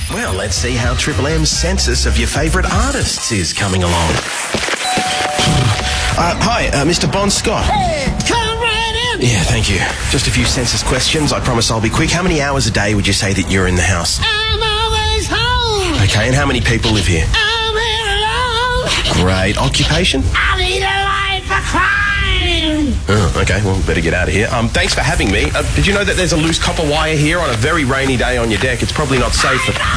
Well, let's see how Triple M's census of your favourite artists is coming along. Hi, Mr. Bon Scott. Hey, come right in. Yeah, thank you. Just a few census questions. I promise I'll be quick. How many hours a day would you say that you're in the house? I'm always home. Okay, and how many people live here? I'm here alone. Great. Occupation? I need a light for crime. Oh, okay, well, better get out of here. Thanks for having me. Did you know that there's a loose copper wire here on a very rainy day on your deck? It's probably not safe for...